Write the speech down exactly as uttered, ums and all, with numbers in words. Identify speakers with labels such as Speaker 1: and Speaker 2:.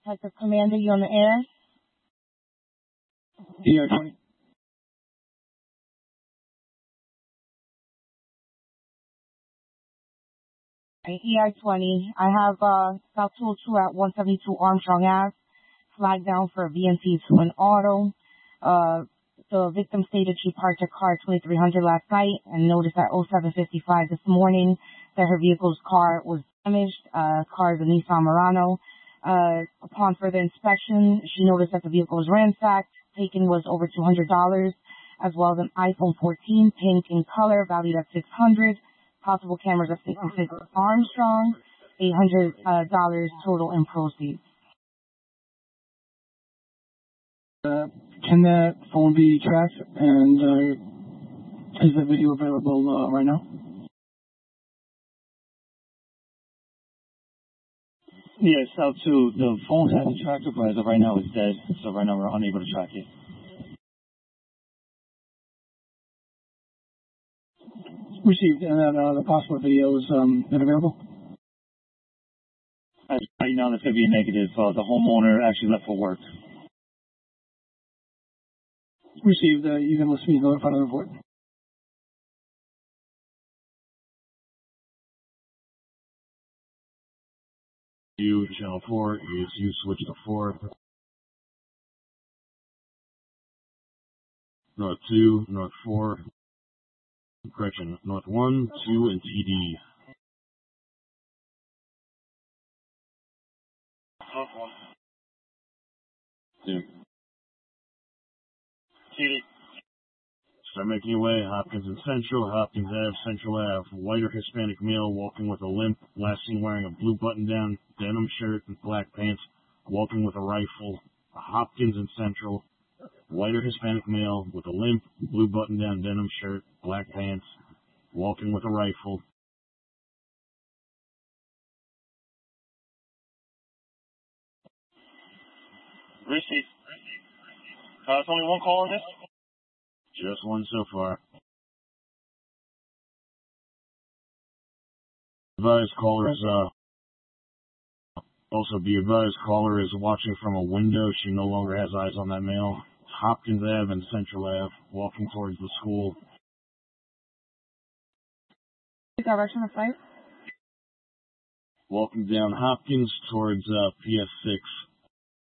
Speaker 1: Detective Commander, you on the air?
Speaker 2: E R twenty.
Speaker 1: E R twenty. I have uh, South two oh two at one seventy-two Armstrong Avenue, flagged down for V N T Twin Auto. Uh, the victim stated she parked her car at twenty-three hundred last night and noticed at oh seven fifty-five this morning that her vehicle's car was damaged. Uh, car is a Nissan Murano. Uh, upon further inspection, she noticed that the vehicle was ransacked. Taken was over two hundred dollars, as well as an iPhone fourteen, pink in color, valued at six hundred dollars. Possible cameras at sixty-six Armstrong, eight hundred dollars uh, total in proceeds.
Speaker 2: Uh, can that phone be tracked, and uh, is the video available uh, right now? Yes, South two. The phone has a tracker, but as of right now it's dead, so right now we're unable to track it. Received, and then uh, the possible videos um, been available? As right now, that's going to be a negative. Uh, the homeowner actually left for work. Received. Uh, you can list me notified of the report.
Speaker 3: You, channel four, is you switch to four. North two, North four. Correction, North one, two, and T D.
Speaker 4: North one. two. T D.
Speaker 3: Start making your way. Hopkins and Central, Hopkins Ave, Central Ave. White or Hispanic male walking with a limp. Last seen wearing a blue button-down denim shirt and black pants. Walking with a rifle. Hopkins and Central. White or Hispanic male with a limp, blue button-down denim shirt, black pants. Walking with a rifle.
Speaker 4: Received. Uh, it's only one call on this?
Speaker 3: Just one so far. Advised caller is, uh, also be advised caller is watching from a window. She no longer has eyes on that male. Hopkins Ave and Central Ave, walking towards the school.
Speaker 1: Direction of flight?
Speaker 3: Walking down Hopkins towards uh, P S six.